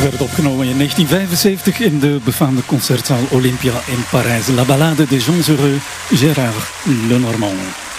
werd opgenomen in 1975 in de befaamde concertzaal Olympia in Parijs. La Ballade des gens heureux, Gérard Lenormand.